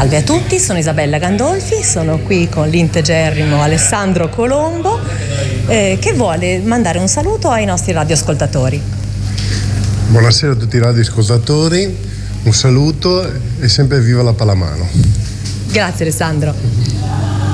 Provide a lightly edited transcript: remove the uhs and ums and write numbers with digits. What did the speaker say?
Salve a tutti, sono Isabella Gandolfi, sono qui con l'integerrimo Alessandro Colombo che vuole mandare un saluto ai nostri radioascoltatori. Buonasera a tutti i radioascoltatori, un saluto e sempre viva la pallamano. Grazie Alessandro.